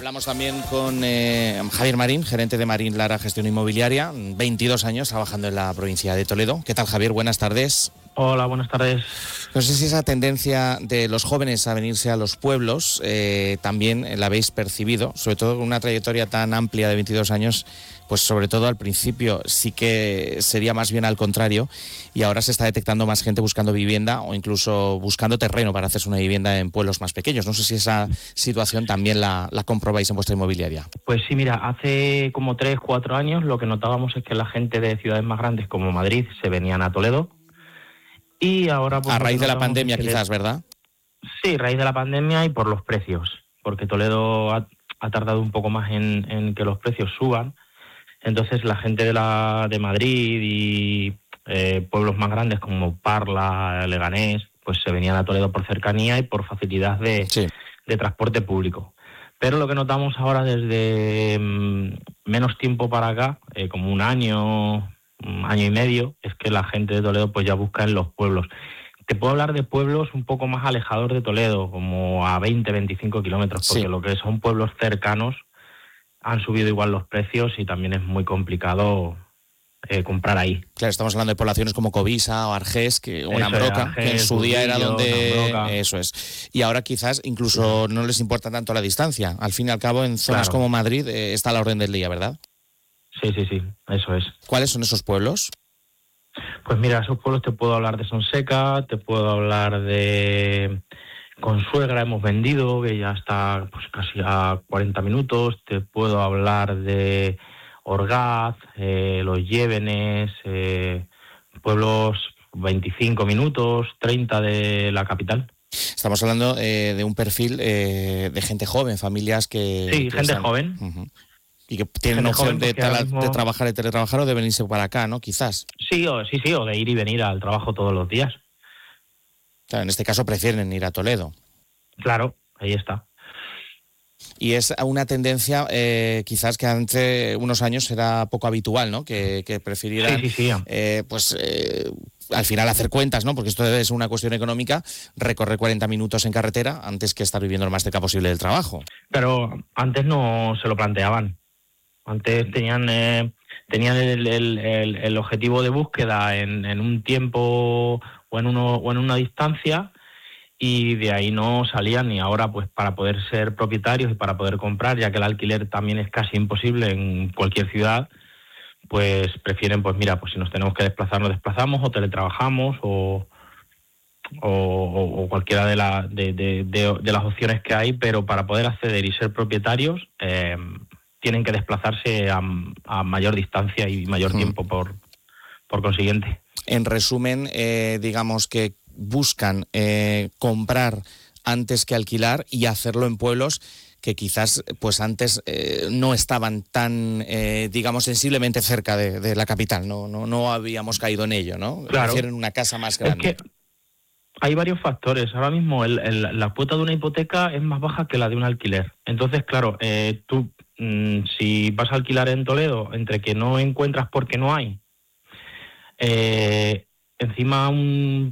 Hablamos también con Javier Marín, gerente de Marín Lara Gestión Inmobiliaria, 22 años trabajando en la provincia de Toledo. ¿Qué tal, Javier? Buenas tardes. Hola, buenas tardes. No sé si esa tendencia de los jóvenes a venirse a los pueblos también la habéis percibido, sobre todo con una trayectoria tan amplia de 22 años, pues sobre todo al principio sí que sería más bien al contrario, y ahora se está detectando más gente buscando vivienda o incluso buscando terreno para hacerse una vivienda en pueblos más pequeños. No sé si esa situación también la comprobáis en vuestra inmobiliaria. Pues sí, mira, hace como 3, 4 años lo que notábamos es que la gente de ciudades más grandes como Madrid se venían a Toledo, y ahora pues A raíz de la notamos pandemia es que quizás, ¿verdad? sí, a raíz de la pandemia y por los precios, porque Toledo ha tardado un poco más en que los precios suban. Entonces la gente de Madrid y pueblos más grandes como Parla, Leganés, pues se venían a Toledo por cercanía y por facilidad Sí. de transporte público. Pero lo que notamos ahora desde menos tiempo para acá, como un año y medio, es que la gente de Toledo pues ya busca en los pueblos. Te puedo hablar de pueblos un poco más alejados de Toledo, como a 20, 25 kilómetros, Sí. porque lo que son pueblos cercanos han subido igual los precios y también es muy complicado comprar ahí. Claro, estamos hablando de poblaciones como Covisa o Argés, o Eso es, Nambroca, que en Argés, su día era Burguillo, Nambroca. donde... Eso es. Y ahora quizás incluso no les importa tanto la distancia. Al fin y al cabo, en zonas Claro. como Madrid está a la orden del día, ¿verdad? Sí, eso es. ¿Cuáles son esos pueblos? Pues mira, esos pueblos te puedo hablar de Sonseca, te puedo hablar de Consuegra, hemos vendido, que ya está pues casi a 40 minutos, te puedo hablar de Orgaz, Los Llévenes, pueblos 25 minutos, 30 de la capital. Estamos hablando de un perfil de gente joven, familias que Sí, gente están... joven. Uh-huh. Y que tienen Gente opción joven porque ahora mismo... de trabajar y teletrabajar o de venirse para acá, ¿no? Quizás. Sí, o de ir y venir al trabajo todos los días. Claro, en este caso prefieren ir a Toledo. Claro, ahí está. Y es una tendencia quizás que hace unos años era poco habitual, ¿no? Que prefirieran, Sí. Al final hacer cuentas, ¿no? Porque esto es una cuestión económica, recorrer 40 minutos en carretera antes que estar viviendo lo más cerca posible del trabajo. Pero antes no se lo planteaban. Antes tenían el objetivo de búsqueda en un tiempo o en una distancia, y de ahí no salían. Y ahora, pues para poder ser propietarios y para poder comprar, ya que el alquiler también es casi imposible en cualquier ciudad, pues prefieren, pues mira, pues si nos tenemos que desplazar, nos desplazamos o teletrabajamos o cualquiera de las opciones que hay, pero para poder acceder y ser propietarios tienen que desplazarse a mayor distancia y mayor tiempo por consiguiente. En resumen, digamos que buscan comprar antes que alquilar y hacerlo en pueblos que quizás pues antes no estaban tan, digamos, sensiblemente cerca de la capital, no habíamos caído en ello, ¿no? Claro. Prefieren una casa más grande. Es que hay varios factores. Ahora mismo la cuota de una hipoteca es más baja que la de un alquiler. Entonces, claro, tú si vas a alquilar en Toledo, entre que no encuentras porque no hay, encima un